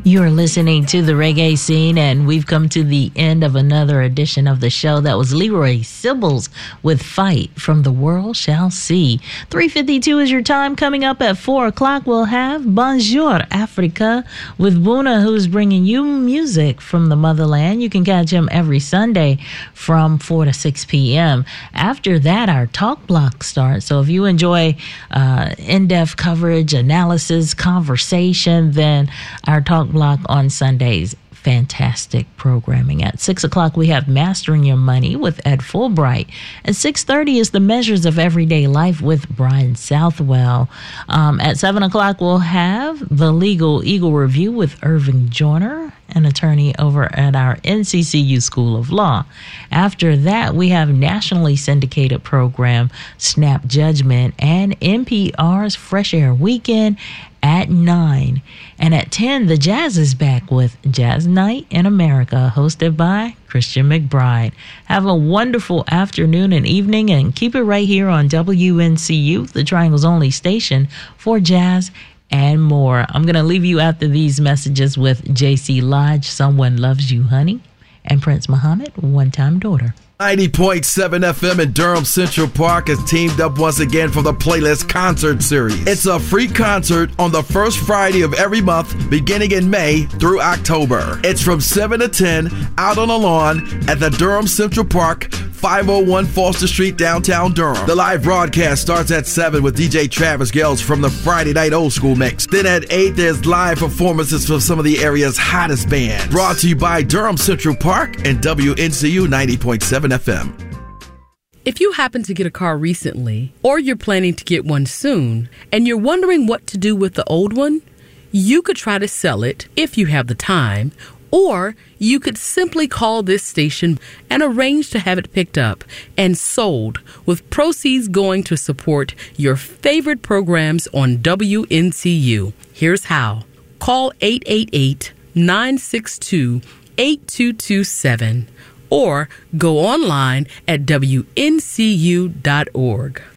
You're listening to the Reggae Scene, and we've come to the end of another edition of the show. That was Leroy Sibbles with Fight from The World Shall See. 3:52 is your time. Coming up at 4 o'clock, we'll have Bonjour Africa with Buna, who's bringing you music from the motherland. You can catch him every Sunday from 4 to 6 p.m. After that, our talk block starts. So if you enjoy in-depth coverage, analysis, conversation, then our talk block on Sundays, fantastic programming. At 6 o'clock, we have Mastering Your Money with Ed Fulbright. At 6:30 is the Measures of Everyday Life with Brian Southwell. At 7 o'clock, we'll have the Legal Eagle Review with Irving Joyner, an attorney over at our NCCU School of Law. After that, we have nationally syndicated program Snap Judgment and NPR's Fresh Air Weekend at 9. And at 10, the Jazz is back with Jazz Night in America, hosted by Christian McBride. Have a wonderful afternoon and evening, and keep it right here on WNCU, the Triangle's only station for jazz and more. I'm going to leave you after these messages with J.C. Lodge, Someone Loves You, Honey, and Prince Muhammad, One Time Daughter. 90.7 FM in Durham Central Park has teamed up once again for the Playlist Concert Series. It's a free concert on the first Friday of every month, beginning in May through October. It's from 7 to 10 out on the lawn at the Durham Central Park, 501 Foster Street, downtown Durham. The live broadcast starts at 7 with DJ Travis Gales from the Friday Night Old School Mix. Then at 8, there's live performances from some of the area's hottest bands. Brought to you by Durham Central Park and WNCU 90.7 FM. If you happen to get a car recently, or you're planning to get one soon, and you're wondering what to do with the old one, you could try to sell it if you have the time, or you could simply call this station and arrange to have it picked up and sold, with proceeds going to support your favorite programs on WNCU. Here's how. Call 888-962-8227 or go online at WNCU.org.